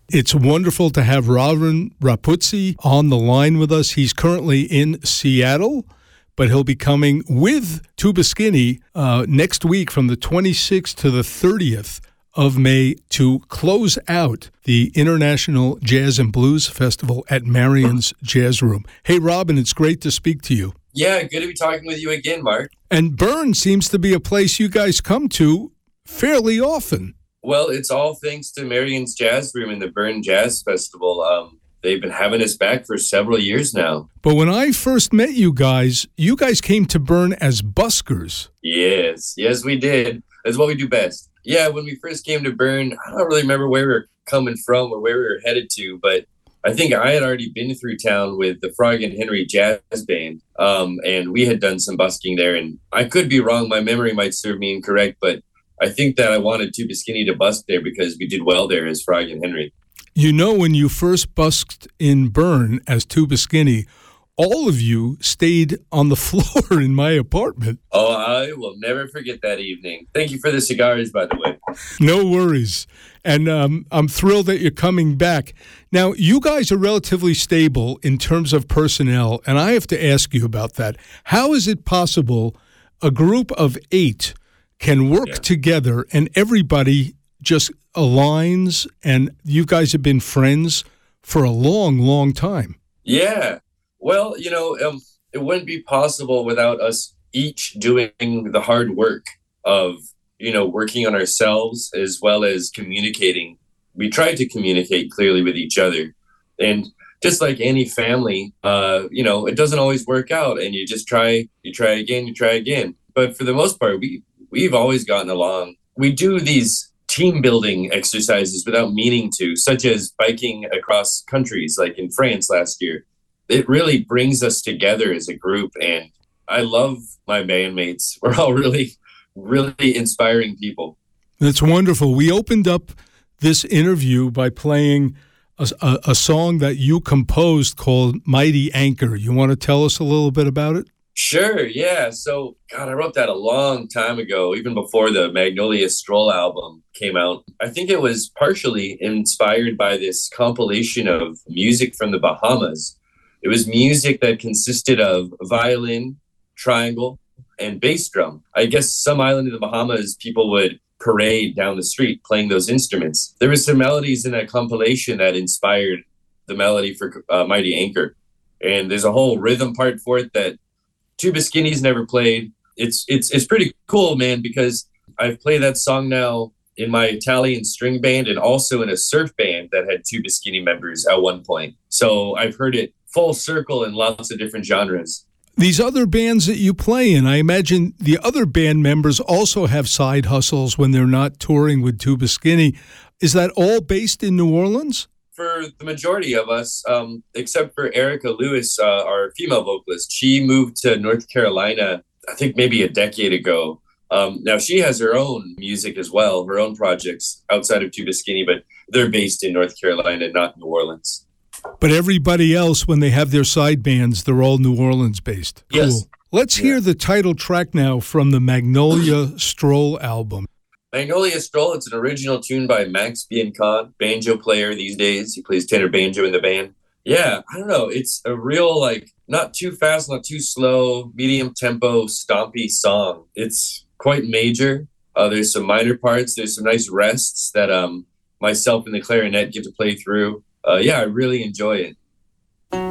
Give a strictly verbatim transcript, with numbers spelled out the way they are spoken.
It's wonderful to have Robin Rapuzzi on the line with us. He's currently in Seattle, but he'll be coming with Tuba Skinny uh, next week from the twenty-sixth to the thirtieth of May to close out the International Jazz and Blues Festival at Marion's Jazz Room. Hey, Robin, it's great to speak to you. Yeah, good to be talking with you again, Mark. And Bern seems to be a place you guys come to fairly often. Well, it's all thanks to Marion's Jazz Room and the Bern Jazz Festival. Um, they've been having us back for several years now. But when I first met you guys, you guys came to Bern as buskers. Yes, yes, we did. That's what we do best. Yeah, when we first came to Bern, I don't really remember where we were coming from or where we were headed to, but I think I had already been through town with the Frog and Henry Jazz Band, um, and we had done some busking there. And I could be wrong; my memory might serve me incorrect, but I think that I wanted Tuba Skinny to busk there because we did well there as Frog and Henry. You know, when you first busked in Bern as Tuba Skinny, all of you stayed on the floor in my apartment. Oh, I will never forget that evening. Thank you for the cigars, by the way. No worries. And um, I'm thrilled that you're coming back. Now, you guys are relatively stable in terms of personnel, and I have to ask you about that. How is it possible a group of eight can work yeah. together and everybody just aligns, and you guys have been friends for a long, long time? Yeah. Well, you know, um, it wouldn't be possible without us each doing the hard work of, you know, working on ourselves as well as communicating. We try to communicate clearly with each other. And just like any family, uh, you know, it doesn't always work out. And you just try, you try again, you try again. But for the most part, we, we've always gotten along. We do these team building exercises without meaning to, such as biking across countries, like in France last year. It really brings us together as a group, and I love my bandmates. We're all really, really inspiring people. That's wonderful. We opened up this interview by playing a, a, a song that you composed called Mighty Anchor. You want to tell us a little bit about it? Sure, yeah. So, God, I wrote that a long time ago, even before the Magnolia Stroll album came out. I think it was partially inspired by this compilation of music from the Bahamas. It was music that consisted of violin, triangle, and bass drum. I guess some island in the Bahamas, people would parade down the street playing those instruments. There were some melodies in that compilation that inspired the melody for uh, Mighty Anchor. And there's a whole rhythm part for it that Tuba Skinny's never played. It's it's it's pretty cool, man, because I've played that song now in my Italian string band and also in a surf band that had Tuba Skinny members at one point. So I've heard it full circle in lots of different genres. These other bands that you play in, I imagine the other band members also have side hustles when they're not touring with Tuba Skinny. Is that all based in New Orleans? For the majority of us, um, except for Erica Lewis, uh, our female vocalist, she moved to North Carolina, I think maybe a decade ago. Um, now, she has her own music as well, her own projects outside of Tuba Skinny, but they're based in North Carolina, not New Orleans. But everybody else, when they have their side bands, they're all New Orleans-based. Cool. Yes. Let's yeah. hear the title track now from the Magnolia Stroll album. Magnolia Stroll, it's an original tune by Max Biancon, banjo player these days. He plays tenor banjo in the band. Yeah, I don't know. It's a real, like, not too fast, not too slow, medium tempo, stompy song. It's quite major. Uh, there's some minor parts. There's some nice rests that um myself and the clarinet get to play through. Uh, yeah, I really enjoy it.